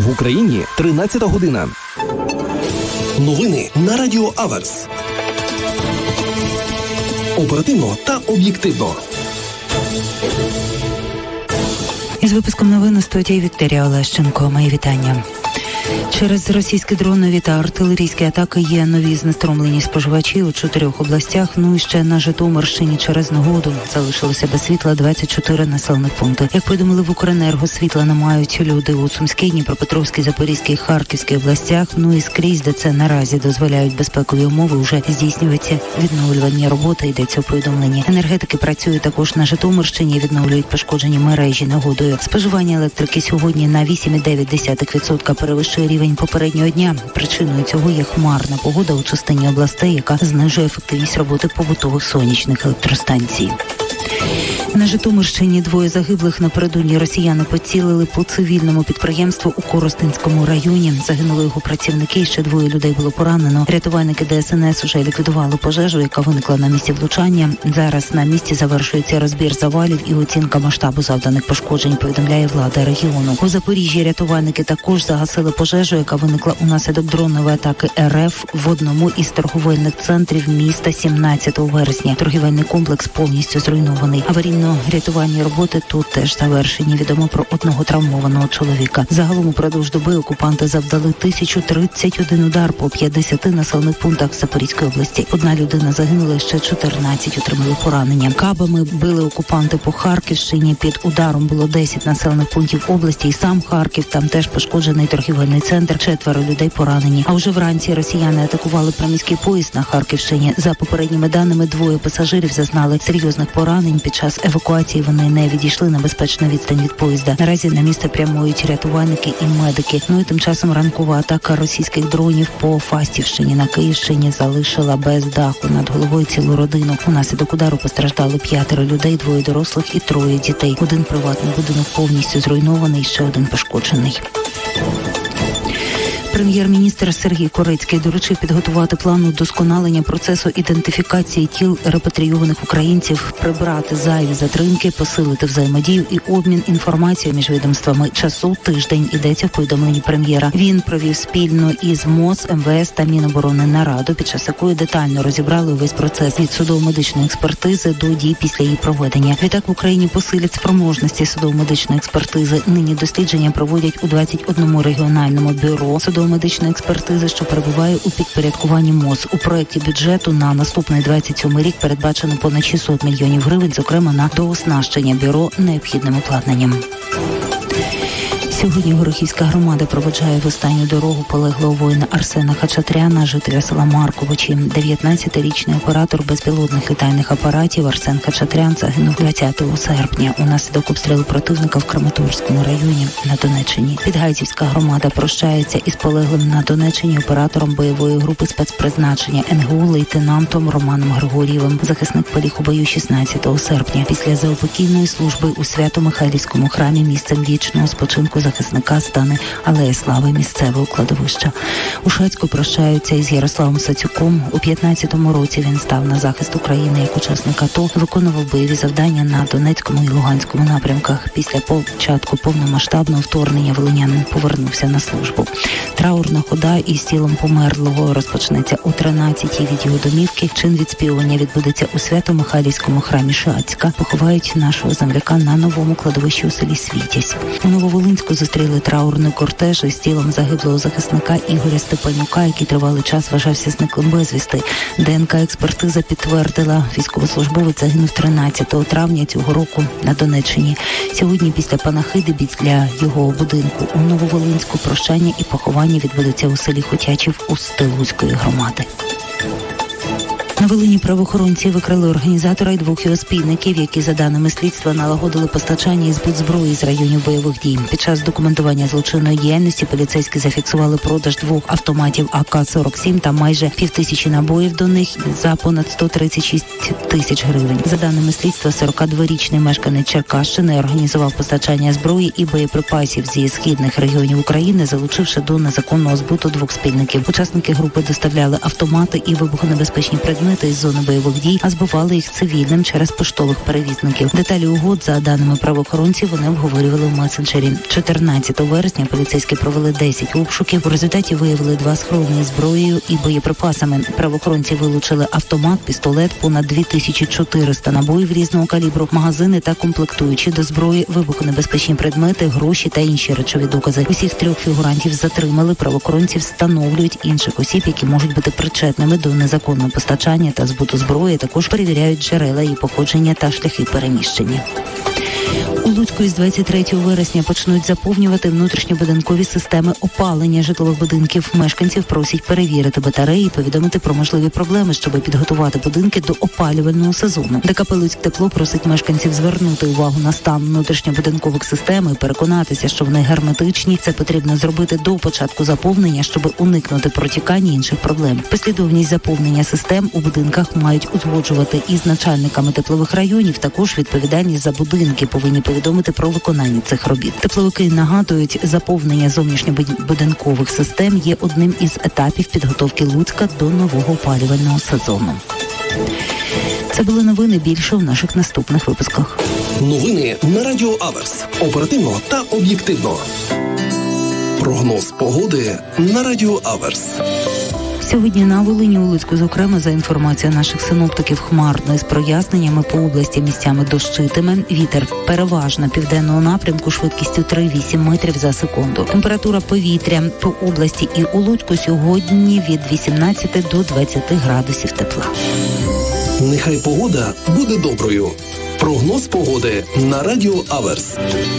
В Україні 13 година. Новини на Радіо Аверс. Оперативно та об'єктивно. Із випуском новин у студії Вікторія Олещенко. Мої вітання. Через російські дронові та артилерійські атаки є нові знеструмлені споживачі у 4 областях. І ще на Житомирщині через негоду залишилося без світла 24 населених пункти. Як повідомили в Укренерго, світла не мають люди у Сумській, Дніпропетровській, Запорізькій, Харківській областях. І скрізь, де це наразі дозволяють безпекові умови, вже здійснюються відновлювання роботи, йдеться у повідомленні. Енергетики працюють також на Житомирщині, відновлюють пошкоджені мережі негодою. Споживання електрики сьогодні на 8,9% перевищує рівень попереднього дня. Причиною цього є хмарна погода у частині областей, яка знижує ефективність роботи побутових сонячних електростанцій. На Житомирщині 2 загиблих. Напередодні росіяни поцілили по цивільному підприємству у Коростенському районі. Загинули його працівники, ще 2 людей було поранено. Рятувальники ДСНС вже ліквідували пожежу, яка виникла на місці влучання. Зараз на місці завершується розбір завалів і оцінка масштабу завданих пошкоджень, повідомляє влада регіону. У Запоріжжі рятувальники також загасили пожежу, яка виникла унаслідок дронової атаки РФ в одному із торговельних центрів міста 17 вересня. Торгівельний комплекс повністю зруйнований. Аварійно-рятувальні роботи тут теж завершені. Відомо про 1 травмованого чоловіка. Загалом упродовж доби окупанти завдали 1031 удар по 50 населених пунктах Запорізької області. 1 людина загинула, ще 14 отримали поранення. Кабами били окупанти по Харківщині. Під ударом було 10 населених пунктів області і сам Харків. Там теж пошкоджений торгівельний центр. 4 людей поранені. А вже вранці росіяни атакували приміський поїзд на Харківщині. За попередніми даними, 2 пасажирів зазнали серйозних поранень. Під час евакуації вони не відійшли на безпечну відстань від поїзда. Наразі на місце прямують рятувальники і медики. І тим часом ранкова атака російських дронів по Фастівщині на Київщині залишила без даху над головою цілу родину. Унаслідок удару постраждали 5 людей, 2 дорослих і 3 дітей. 1 приватний будинок повністю зруйнований, ще 1 пошкоджений. Прем'єр-міністр Сергій Корецький доручив підготувати план удосконалення процесу ідентифікації тіл репатрійованих українців, прибрати зайві затримки, посилити взаємодію і обмін інформацією між відомствами. Часу тиждень, йдеться в повідомленні прем'єра. Він провів спільно із МОЗ, МВС та Міноборони нараду, під час якої детально розібрали увесь процес від судово-медичної експертизи до дій після її проведення. Відтак в Україні посилять спроможності судово-медичної експертизи. Нині дослідження проводять у 21 регіональному бюро медичної експертизи, що перебуває у підпорядкуванні МОЗ. У проєкті бюджету на наступний 27 рік передбачено понад 600 мільйонів гривень, зокрема на дооснащення бюро необхідним обладнанням. Сьогодні Горохівська громада проведжає в останню дорогу полеглого воїна Арсена Хачатряна, жителя села Марковичі. 19-річний оператор безпілотних літальних апаратів Арсен Хачатрян загинув 20 серпня унаслідок обстрілу противника в Краматорському районі на Донеччині. Підгайцівська громада прощається із полеглим на Донеччині оператором бойової групи спецпризначення НГУ лейтенантом Романом Григорієвим. Захисник поліг у бою 16 серпня. Після заупокійної служби у Свято-Михайлівському храмі місцем вічного спочинку захисника стане Алея Слави місцевого кладовища. У Шацьку прощаються із Ярославом Сацюком. У 15-му році він став на захист України як учасник АТО, виконував бойові завдання на Донецькому і Луганському напрямках. Після початку повномасштабного вторгнення волинянин повернувся на службу. Траурна хода із тілом померлого розпочнеться о 13-й від його домівки. Чин відспівування відбудеться у Свято-Михайлівському храмі Шацька. Поховають нашого земляка на новому кладовищі у селі Світязь. У Нововолинську зустріли траурний кортеж із тілом загиблого захисника Ігоря Степанюка, який тривалий час вважався зниклим безвісти. ДНК-експертиза підтвердила, військовослужбовець загинув 13 травня цього року на Донеччині. Сьогодні після панахиди біля його будинку у Нововолинську прощання і поховання відбудуться у селі Хотячів Устилузької громади. На Волині правоохоронці викрили організатора і 2 його спільників, які, за даними слідства, налагодили постачання і збут зброї з районів бойових дій. Під час документування злочинної діяльності поліцейські зафіксували продаж 2 автоматів АК-47 та майже 5000 набоїв до них за понад 136 тисяч гривень. За даними слідства, 42-річний мешканець Черкащини організував постачання зброї і боєприпасів зі східних регіонів України, залучивши до незаконного збуту 2 спільників. Учасники групи доставляли автомати і вибухонебезпечні предмети з зони бойових дій, а збивали їх цивільним через поштових перевізників. Деталі угод, за даними правоохоронців, вони обговорювали в месенджері. 14 вересня поліцейські провели 10 обшуків. У результаті виявили 2 сховані зброєю і боєприпасами. Правоохоронці вилучили автомат, пістолет, понад 2400 набоїв різного калібру, магазини та комплектуючі до зброї, вибухонебезпечні предмети, гроші та інші речові докази. Усіх 3 фігурантів затримали. Правоохоронці встановлюють інших осіб, які можуть бути причетними до незаконного постачання та збуту зброї. Також перевіряють джерела її походження та шляхи переміщення. У Луцьку із 23 вересня почнуть заповнювати внутрішньобудинкові системи опалення житлових будинків. Мешканців просять перевірити батареї і повідомити про можливі проблеми, щоб підготувати будинки до опалювального сезону. ДКП «Луцьктепло» просить мешканців звернути увагу на стан внутрішньобудинкових систем і переконатися, що вони герметичні. Це потрібно зробити до початку заповнення, щоб уникнути протікання інших проблем. Послідовність заповнення систем у будинках мають узгоджувати із начальниками теплових районів. Також відповідальність за будинки повинні повідомити про виконання цих робіт. Тепловики нагадують, заповнення зовнішньобудинкових систем є одним із етапів підготовки Луцька до нового опалювального сезону. Це були новини. Більше в наших наступних випусках. Новини на Радіо Аверс. Оперативно та об'єктивно. Прогноз погоди на Радіо Аверс. Сьогодні на Волині, у Луцьку, зокрема, за інформацією наших синоптиків, хмарно із проясненнями, по області місцями дощитиме. Вітер переважно південного напрямку швидкістю 3,8 метрів за секунду. Температура повітря по області і у Луцьку сьогодні від 18 до 20 градусів тепла. Нехай погода буде доброю. Прогноз погоди на Радіо Аверс.